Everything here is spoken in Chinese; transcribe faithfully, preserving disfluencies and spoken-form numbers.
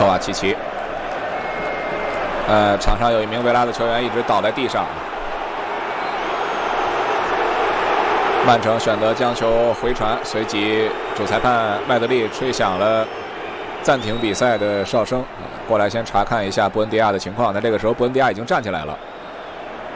科瓦奇奇。呃，场上有一名维拉的球员一直倒在地上。曼城选择将球回传，随即主裁判麦德利吹响了暂停比赛的哨声。过来先查看一下布恩迪亚的情况。那这个时候布恩迪亚已经站起来了。